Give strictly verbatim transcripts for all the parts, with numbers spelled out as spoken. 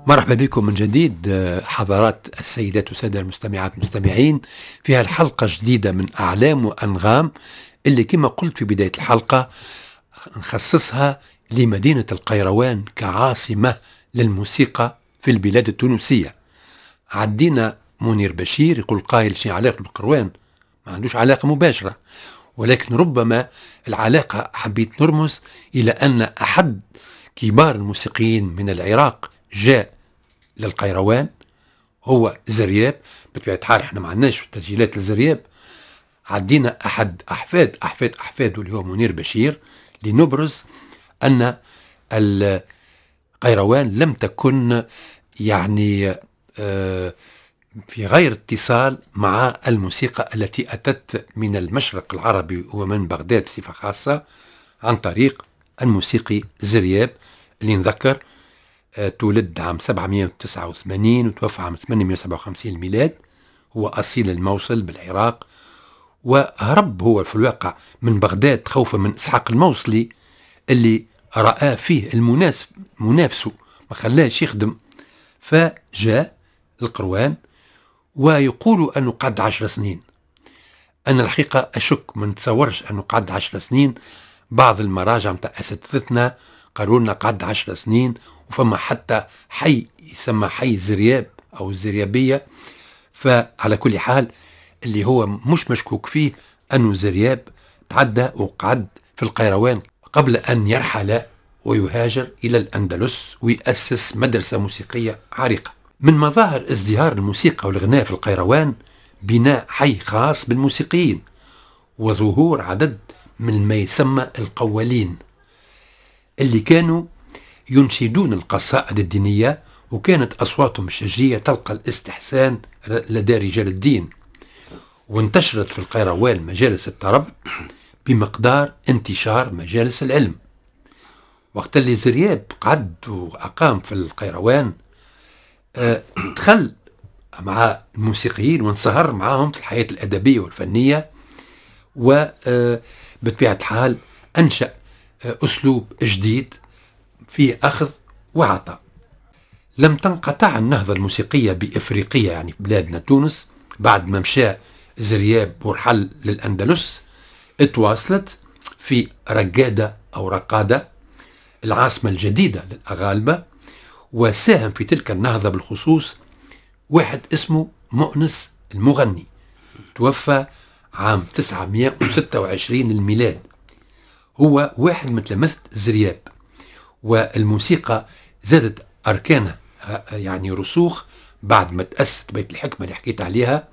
مرحبا بكم من جديد حضرات السيدات والسادة المستمعات المستمعين في هالحلقة جديدة من أعلام وأنغام اللي كما قلت في بداية الحلقة نخصصها لمدينة القيروان كعاصمة للموسيقى في البلاد التونسية. عدينا منير بشير يقول قائل شيء علاقة بالقروان، ما عندوش علاقة مباشرة، ولكن ربما العلاقة حبيت نرمز إلى أن أحد كبار الموسيقيين من العراق جاء للقيروان، هو زرياب. بطبيعة الحال احنا ما عندناش تسجيلات لزرياب، عدينا أحد أحفاد أحفاد أحفاده اللي هو منير بشير لنبرز أن القيروان لم تكن يعني آه في غير اتصال مع الموسيقى التي أتت من المشرق العربي ومن بغداد بصفة خاصة عن طريق الموسيقي زرياب اللي نذكر آه تولد عام سبعمائة وتسعة وثمانين وتوفى عام ثمانمائة وسبعة وخمسين الميلاد. هو أصيل الموصل بالعراق، وهرب هو في الواقع من بغداد خوفا من إسحاق الموصلي اللي رأى فيه المناسب منافسه ما خلاش يخدم، فجاء القروان. ويقولوا أنه قعد عشر سنين. أنا الحقيقة أشك، ما نتصورش أنه قعد عشر سنين. بعض المراجع متاع أساتذتنا قالوا لنا قعد عشر سنين، وفما حتى حي يسمى حي زرياب أو الزريابية. فعلى كل حال اللي هو مش مشكوك فيه أنه زرياب تعدى وقعد في القيروان قبل أن يرحل ويهاجر إلى الأندلس ويأسس مدرسة موسيقية عريقة. من مظاهر ازدهار الموسيقى والغناء في القيروان بناء حي خاص بالموسيقيين وظهور عدد من ما يسمى القوالين اللي كانوا ينشدون القصائد الدينية، وكانت أصواتهم الشجية تلقى الاستحسان لدى رجال الدين. وانتشرت في القيروان مجالس الطرب بمقدار انتشار مجالس العلم. وقت اللي زرياب قعد وأقام في القيروان أه دخل مع الموسيقيين وانصهر معهم في الحياة الأدبية والفنية، وبطبيعة الحال أنشأ أسلوب جديد فيه أخذ وعطاء. لم تنقطع النهضة الموسيقية بإفريقية، يعني بلادنا تونس، بعد ما مشى زرياب ورحل للأندلس. اتواصلت في رقادة أو رقادة العاصمة الجديدة للأغالبة، وساهم في تلك النهضة بالخصوص واحد اسمه مؤنس المغني، توفى عام تسعمائة وستة وعشرين الميلاد. هو واحد من تلامذة زرياب، والموسيقى زادت أركانها يعني رسوخ بعد ما تأسست بيت الحكمة اللي حكيت عليها.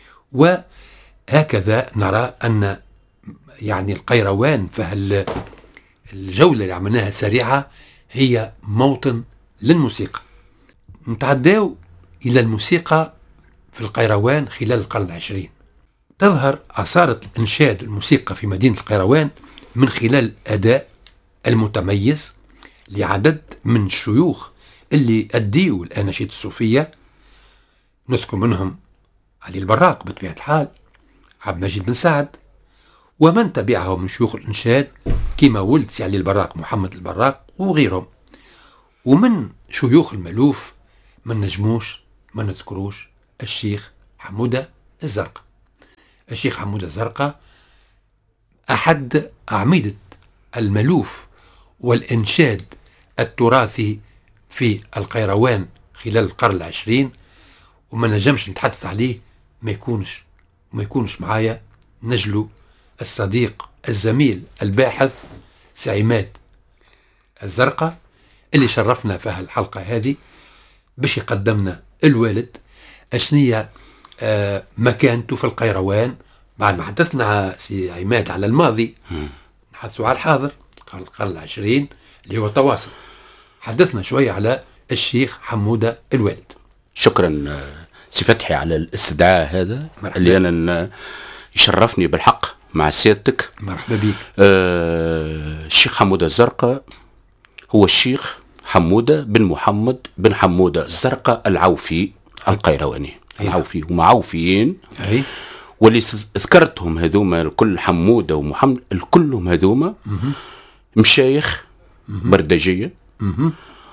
وهكذا نرى أن يعني القيروان في الجولة اللي عملناها سريعة هي موطن للموسيقى. نتعداو إلى الموسيقى في القيروان خلال القرن العشرين. تظهر آثار إنشاد الموسيقى في مدينة القيروان من خلال الأداء المتميز لعدد من الشيوخ اللي أديوا الأناشيد الصوفية. نذكر منهم علي البراق بطبيعة الحال، عبد المجيد بن سعد، ومن تبعه من شيوخ الإنشاد كما ولد سي علي البراق محمد البراق وغيرهم. ومن شيوخ الملوف ما نجموش ما نذكروش الشيخ حمودة الزرقاء. الشيخ حمودة الزرقاء أحد أعمدة الملوف والإنشاد التراثي في القيروان خلال القرن العشرين، وما نجمش نتحدث عليه ما يكونش ما يكونش معايا نجلو الصديق الزميل الباحث سعيماد الزرقاء اللي شرفنا في الحلقة هذه باش يقدمنا الوالد اشنية آه مكانته في القيروان. بعد ما حدثنا سي عماد على الماضي نحدثوا على الحاضر القرن العشرين اللي هو تواصل. حدثنا شوية على الشيخ حمودة الوالد. شكرا سي فتحي على الاستدعاء هذا اللي أنا يشرفني بالحق مع سيادتك. مرحبا بك. آه الشيخ حمودة الزرقاء هو الشيخ حمودة بن محمد بن حمودة الزرقاء العوفي القيرواني. العوفي هما عوفيين، أي. واللي ذكرتهم هذوما الكل حمودة ومحمد الكلهم هذوما مشايخ بردجية،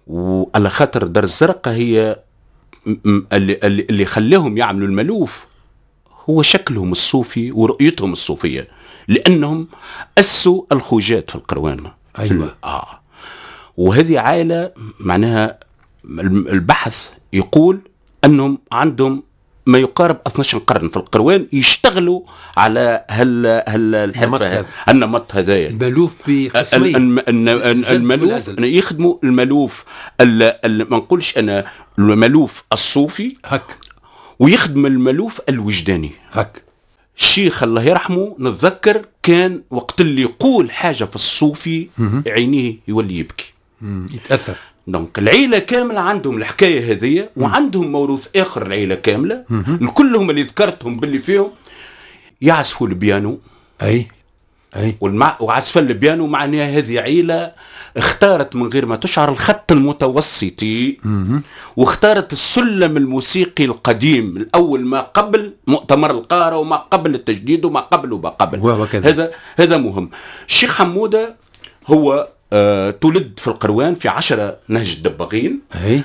وعلى خاطر دار الزرقاء هي اللي, اللي خلاهم يعملوا الملوف هو شكلهم الصوفي ورؤيتهم الصوفية، لأنهم أسسوا الخوجات في القروان. أيوة. آه. وهذه عائلة معناها البحث يقول أنهم عندهم ما يقارب اثني عشر قرن في القروان يشتغلوا على هل هل الحرفة النمط هذايا. الملوف بقسمين، الملوف يخدموا الملوف ما نقولش أنا الملوف الصوفي هك، ويخدم الملوف الوجداني هك. الشيخ الله يرحمه نتذكر كان وقت اللي يقول حاجة في الصوفي عينيه يولي يبكي يتأثر. دونك العيلة كاملة عندهم الحكاية هذه، وعندهم موروث آخر العيلة كاملة كلهم اللي ذكرتهم باللي فيهم يعزفوا البيانو. أي أي والمع... وعزف البيانو معناها هذه عيلة اختارت من غير ما تشعر الخط المتوسطي، واختارت السلم الموسيقي القديم الأول ما قبل مؤتمر القاهرة وما قبل التجديد وما قبل وما قبل. هذا هذا مهم. الشيخ حمودة هو آه، تولد في القروان في عشرة نهج الدباغين. آه،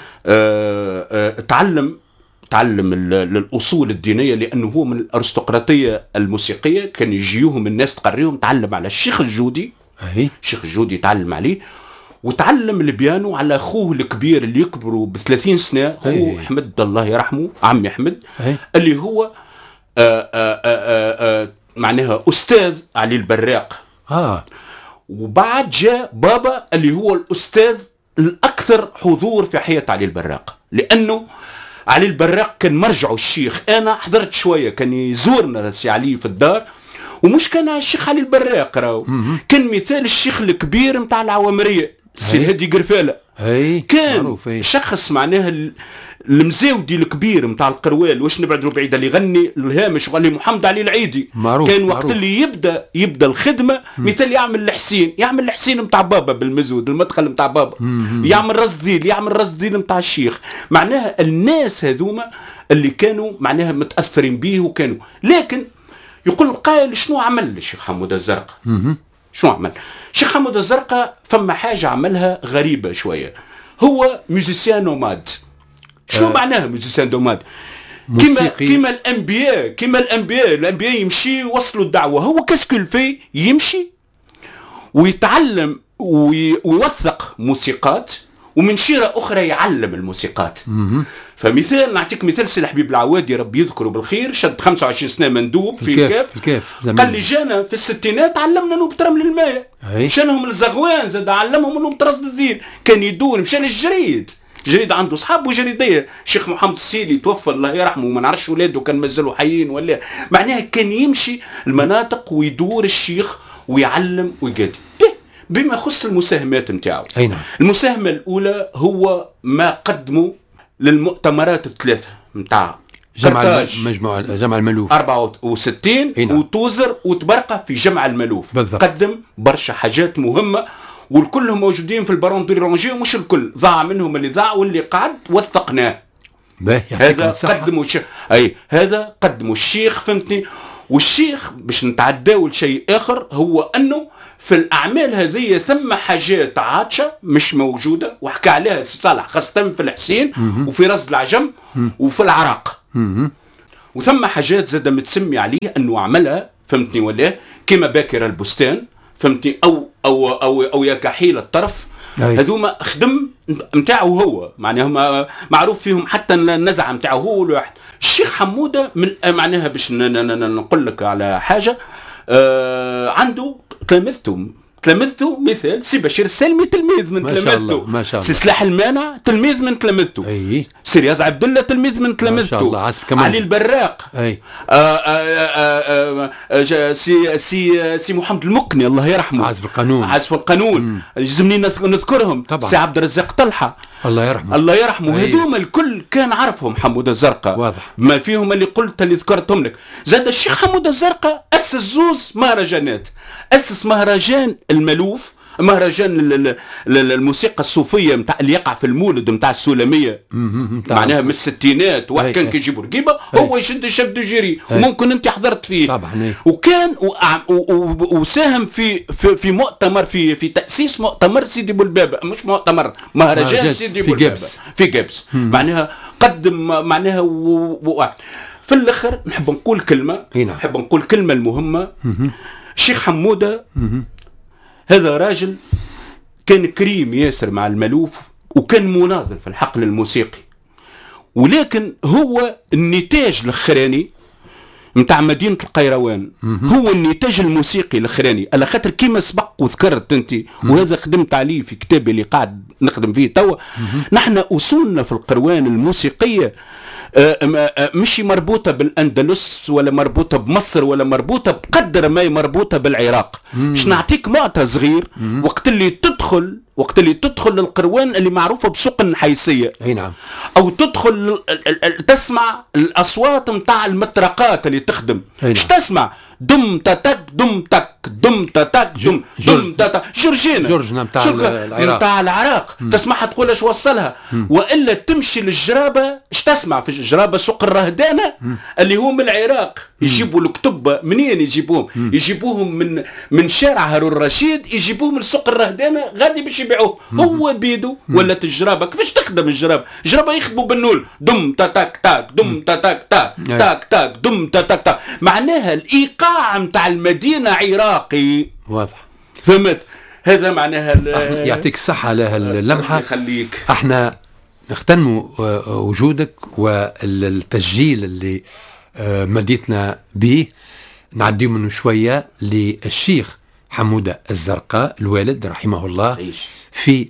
آه، تعلم تعلم الأصول الدينية لأنه هو من الأرستقراطية الموسيقية، كان يجيوهم الناس تقريهم. تعلم على الشيخ الجودي. أي. الشيخ الجودي تعلم عليه، وتعلم البيانو على أخوه الكبير اللي يكبروا بثلاثين سنة، أخوه أحمد الله يرحمه، عمي أحمد. أي. اللي هو آآ آآ آآ معناها أستاذ علي البراق. آه. وبعد جاء بابا اللي هو الأستاذ الأكثر حضور في حياة علي البراق، لأنه علي البراق كان مرجعه الشيخ. أنا حضرت شوية، كان يزورنا سي علي في الدار، ومش كان الشيخ علي البراق راهو كان مثال الشيخ الكبير متاع العوامرية سي الهادي قرفالة. كان شخص معناها المزاودي الكبير متاع القروال، واش نبعد بعيد اللي يغني الهامش وقال لي محمد علي العيدي. معروف. كان وقت معروف. اللي يبدا يبدا الخدمه مثل يعمل الحسين، يعمل الحسين متاع بابا بالمزود المدخل متاع بابا، يعمل رصديل يعمل رصديل متاع الشيخ. معناها الناس هذوما اللي كانوا معناها متاثرين به، وكانوا لكن يقول القائل شنو عمل الشيخ حمودة الزرقاء؟ شنو عمل الشيخ حمودة الزرقاء؟ فما حاجه عملها غريبه شويه، هو ميوزيسيان نوماد. شنو آه. معناها ميوزيسيان نوماد؟ كما كما الانبياء كما الانبياء الانبياء يمشي يوصلوا الدعوه، هو كاسكول في يمشي ويتعلم ويوثق موسيقات، ومن شيرة أخرى يعلم الموسيقات. فمثال نعطيك مثال، سي الحبيب العوادي ربي يذكره بالخير، شد خمسة وعشرين سنة مندوب في الكاف, الكاف. قال لي جانا في الستينات علمنا نوبة رمل الماء، مشانهم الزغوان زاد علمهم نوبة رصد الذيل، كان يدور مشان الجريد جريد عنده صحاب وجريديه. الشيخ محمد السيلي توفى الله يرحمه، وما نعرفش ولاده كان مازالوا حيين ولا، معناها كان يمشي المناطق ويدور الشيخ ويعلم ويقدم. بما يخص المساهمات نتاعو، المساهمه الاولى هو ما قدموا للمؤتمرات الثلاثه نتاع جمع مجموعه جمع الملوف أربعة وستين وتوزر وتبرقه في جمع الملوف. بالضبط. قدم برشا حاجات مهمه، والكلهم موجودين في البارون دي رونجي، ومش الكل ضاع منهم اللي ضاع واللي قعد وثقناه. هذا قدموا الشيخ، اي هذا قدموا الشيخ، فهمتني. والشيخ باش نتعداو لشيء اخر، هو انه في الاعمال هذه ثم حاجات عاطشه مش موجوده، وحكى عليها صالح خاصه في الحسين وفي رصد العجم وفي العراق. وثم حاجات زاد متسمي عليه انه عملها، فهمتني ولا، كما باكر البستان، فهمتني، او او او او يا كحيل الطرف. هذوما خدم نتاعو هو، معناها معروف فيهم، حتى النزعه نتاعو هو الواحد. الشيخ حمودة من معناها باش نقول لك على حاجه، آه عنده تلامذته تلامذته مثال سي بشير السالمي تلميذ من تلامذته، سي سلاح المانع تلميذ من تلامذته، اي سي رياض عبد الله تلميذ من تلامذته، علي البراق، اي آه آه آه سي سي سي محمد المكني الله يرحمه، عازف القانون عازف القانون يلزمني نذكرهم طبعا. سي عبد الرزاق طلحه الله يرحمه الله يرحمه. هذوما الكل كان عرفهم حمودة الزرقاء، واضح. ما فيهم اللي قلت اللي ذكرتهم لك. زاد الشيخ حمودة الزرقاء اسس زوز مهرجانات، اسس مهرجان الملوف مهرجان الموسيقى الصوفيه نتاع اللي يقع في المولد نتاع السلميه معناها من الستينات. واحد كان كيجيبوا رقيبه هو يشد الشاب جيري وممكن انت حضرت فيه طبعا. وكان وساهم في في في مؤتمر في في تاسيس مؤتمر سيدي بولبابه، مش مؤتمر مهرجان سيدي بولبابه في جبس معناها قدم معناها و... في الاخر نحب نقول كلمه نحب نقول كلمه المهمه. الشيخ حموده هذا راجل كان كريم ياسر مع الملوف وكان مناضل في الحقل الموسيقي، ولكن هو النتاج الاخراني متاع مدينه القيروان هو النتاج الموسيقي الاخراني، على خاطر كيما سبق وذكرت انت وهذا خدمت عليه في كتابي اللي قاعد نخدم فيه توا. نحن اصولنا في القروان الموسيقيه مش مربوطه بالاندلس ولا مربوطه بمصر ولا مربوطه بقدر ما هي مربوطه بالعراق. مش نعطيك معطى صغير وقت اللي تدخل وقت اللي تدخل للقروان اللي معروفه بسوق النحيسيه اي نعم، او تدخل تسمع الاصوات نتاع المطرقات اللي تخدم ايش تسمع دم تتك دم تك دم تتك دم دم تتك جورجينا جورجنا نتاع العراق نتاع العراق تسمعها تقول ايش وصلها. والا تمشي للجرابه ايش تسمع في الجرابه سوق الرهدانه اللي هو من العراق يجيبوا الكتب منين يجيبوهم؟ يجيبوهم من من شارع هارون الرشيد يجيبوهم لسوق الرهدانه غادي باش يبيعوه هو بيدو. ولا الجرابه كيفاش تخدم الجرابه؟ الجرابه يخدموا بالنول دم تتك تاك دم تتك تاك تاك تاك دم تتك تاك معناها الايقاع نتاع المدينه عراقي واضح. فهمت؟ هذا معناها يعطيك الصحه على اللمحه. يخليك. احنا نغتنموا وجودك والتسجيل اللي مديتنا به نعديه منه شويه للشيخ حموده الزرقاء الوالد رحمه الله في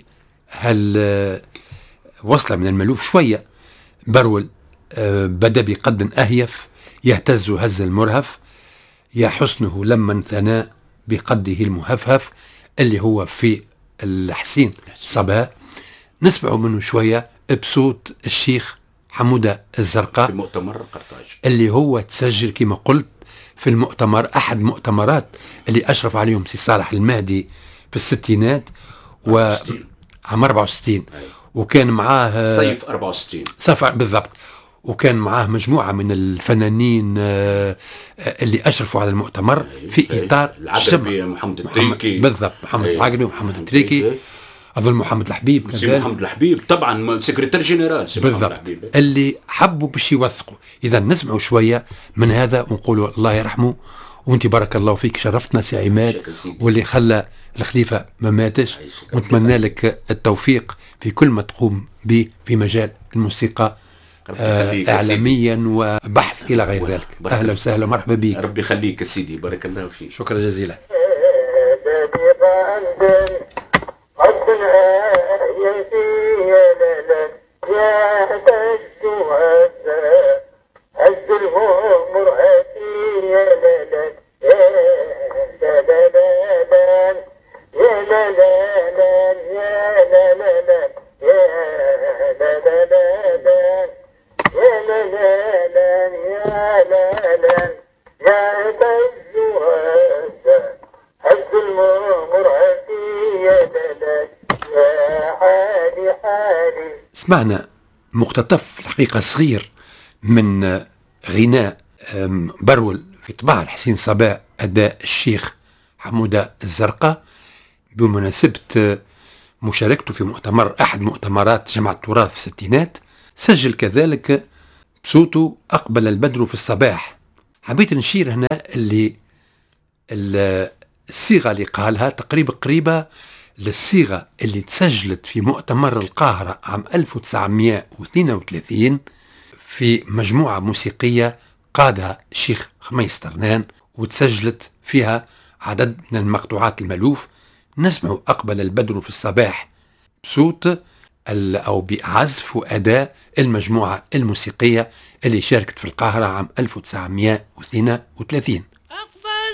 هال وصله من الملوف شويه. برول بدا بقد اهيف يهتز هز المرهف يا حسنه لما ثناء بقده المهفهف اللي هو في الحسين صباح. نسمعوا منه شويه بصوت الشيخ حموده الزرقاء في مؤتمر قرطاج اللي هو تسجل كما قلت في المؤتمر احد مؤتمرات اللي اشرف عليهم سي صالح المهدي في الستينات و عام أربعة وستين وكان معاه صيف أربعة وستين صيف بالضبط. وكان معاه مجموعة من الفنانين اللي أشرفوا على المؤتمر في إطار العقربي محمد التريكي بالضبط محمد العقربي ومحمد التريكي أظن محمد الحبيب كذلك محمد الحبيب طبعا سكرتير جنرال بالضبط اللي حبوا باش يوثقوا. إذا نسمعوا شوية من هذا ونقولوا الله يرحمه وانت بارك الله فيك شرفتنا سي عماد واللي خلى الخليفة ما ماتش. ونتمنى لك التوفيق في كل ما تقوم به في مجال الموسيقى آه اعلاميا وبحث الى غير ذلك. اهلا وسهلا ومرحبا بك. ربي يخليك سيدي بارك الله فيك. شكرا جزيلا. سمعنا مقتطف الحقيقة صغير من غناء برول في طباع الحسين صباح أداء الشيخ حموده الزرقاء بمناسبة مشاركته في مؤتمر أحد مؤتمرات جماعة التراث في الستينات. سجل كذلك بصوته أقبل البدر في الصباح. حبيت نشير هنا اللي الصيغة اللي قالها تقريبا قريبة للصيغة اللي تسجلت في مؤتمر القاهرة عام ألف وتسعمائة واثنين وثلاثين في مجموعة موسيقية قادها الشيخ خميس طرنان وتسجلت فيها عدد من المقطوعات المألوف. نسمع أقبل البدر في الصباح بصوت أو بعزف وأداء المجموعة الموسيقية اللي شاركت في القاهرة عام ألف وتسعمائة واثنين وثلاثين.